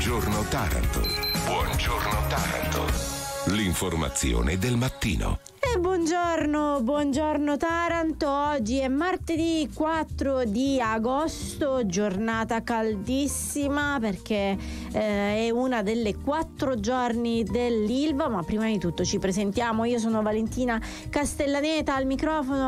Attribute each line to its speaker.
Speaker 1: Buongiorno Taranto. Buongiorno Taranto. L'informazione del mattino.
Speaker 2: Buongiorno Taranto, oggi è martedì 4 di agosto, giornata caldissima perché è una delle 4 giorni dell'Ilva, ma prima di tutto ci presentiamo, io sono Valentina Castellaneta al microfono.